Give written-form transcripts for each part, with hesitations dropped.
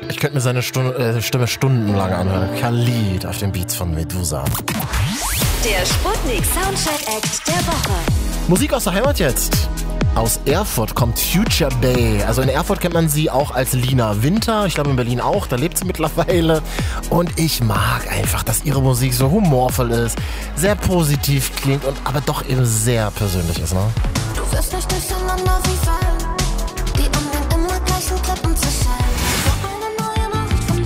Ich könnte mir seine Stimme stundenlang anhören. Khalid auf den Beats von Medusa. Der Sputnik Soundcheck Act der Woche. Musik aus der Heimat jetzt. Aus Erfurt kommt Future Bay. Also in Erfurt kennt man sie auch als Lina Winter. Ich glaube in Berlin auch, da lebt sie mittlerweile. Und ich mag einfach, dass ihre Musik so humorvoll ist, sehr positiv klingt und aber doch eben sehr persönlich ist, ne? Du wirst nicht durcheinander wie Fallen, die an den immer gleichen Klippen zerschellen. Eine neue Nachricht von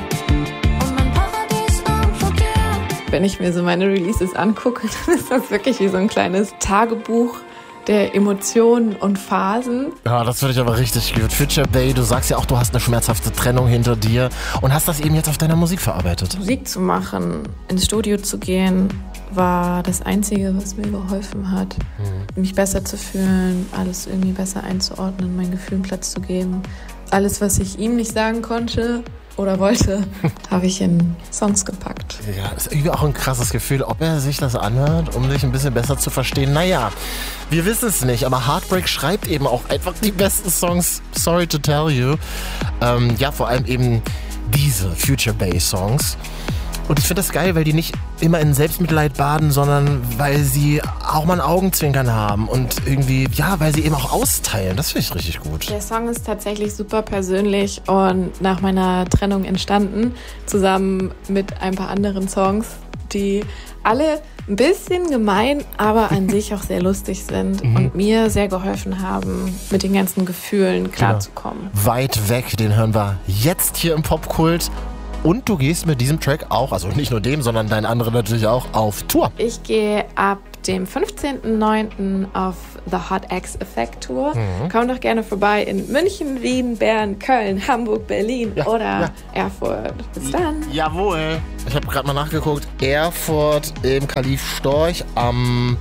dir und mein Paradies implodiert. Wenn ich mir so meine Releases angucke, dann ist das wirklich wie so ein kleines Tagebuch der Emotionen und Phasen. Ja, das finde ich aber richtig gut. Future Bay, du sagst ja auch, du hast eine schmerzhafte Trennung hinter dir und hast das eben jetzt auf deiner Musik verarbeitet. Musik zu machen, ins Studio zu gehen, war das Einzige, was mir geholfen hat, mich besser zu fühlen, alles irgendwie besser einzuordnen, meinen Gefühlen Platz zu geben. Alles, was ich ihm nicht sagen konnte oder wollte, habe ich in Songs gepackt. Ja, ist irgendwie auch ein krasses Gefühl, ob er sich das anhört, um sich ein bisschen besser zu verstehen. Naja, wir wissen es nicht, aber Heartbreak schreibt eben auch einfach die besten Songs, sorry to tell you. Ja, vor allem eben diese Future Bay Songs. Und ich finde das geil, weil die nicht immer in Selbstmitleid baden, sondern weil sie auch mal ein Augenzwinkern haben und irgendwie, ja, weil sie eben auch austeilen. Das finde ich richtig gut. Der Song ist tatsächlich super persönlich und nach meiner Trennung entstanden, zusammen mit ein paar anderen Songs, die alle ein bisschen gemein, aber an sich auch sehr lustig sind und mir sehr geholfen haben, mit den ganzen Gefühlen klarzukommen. Genau. Weit weg, den hören wir jetzt hier im Popkult. Und du gehst mit diesem Track auch, also nicht nur dem, sondern deinen anderen natürlich auch, auf Tour. Ich gehe ab dem 15.09. auf The Hot X Effect Tour. Komm doch gerne vorbei in München, Wien, Bern, Köln, Hamburg, Berlin oder Erfurt. Bis dann. Jawohl. Ich habe gerade mal nachgeguckt. Erfurt im Khalif Storch am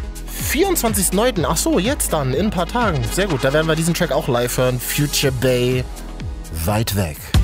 24.09. Ach so, jetzt dann, in ein paar Tagen. Sehr gut, da werden wir diesen Track auch live hören. Future Bay, weit weg.